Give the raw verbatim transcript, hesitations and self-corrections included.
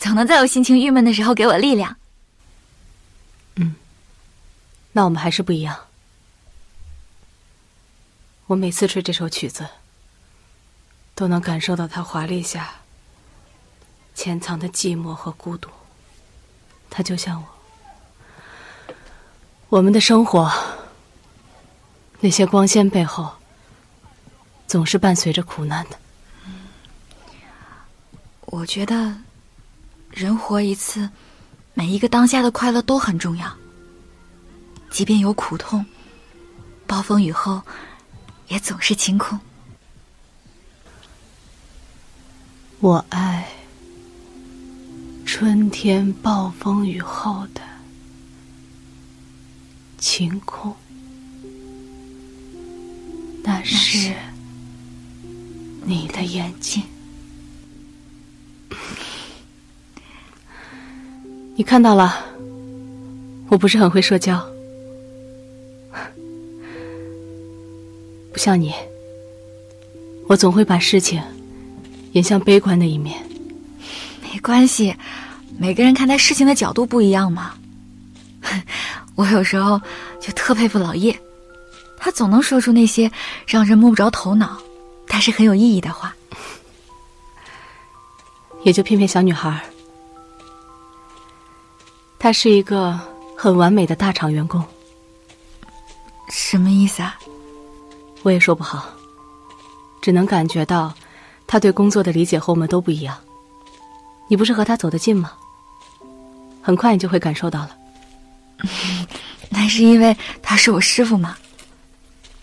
总能在我心情郁闷的时候给我力量。 嗯，那我们还是不一样。我每次吹这首曲子，都能感受到它华丽下潜藏的寂寞和孤独。它就像我，我们的生活，那些光鲜背后，总是伴随着苦难的。 我觉得，人活一次，每一个当下的快乐都很重要。即便有苦痛，暴风雨后，也总是晴空。 我爱春天暴风雨后的晴空，那是你的眼睛。你看到了，我不是很会社交，不像你，我总会把事情引向悲观的一面。 没关系，每个人看待事情的角度不一样嘛。我有时候就特佩服老叶，他总能说出那些让人摸不着头脑，但是很有意义的话。 也就偏偏小女孩，她是一个很完美的大厂员工。 什么意思啊？ 我也说不好，只能感觉到她对工作的理解和我们都不一样。你不是和她走得近吗？很快你就会感受到了。 那是因为他是我师傅嘛。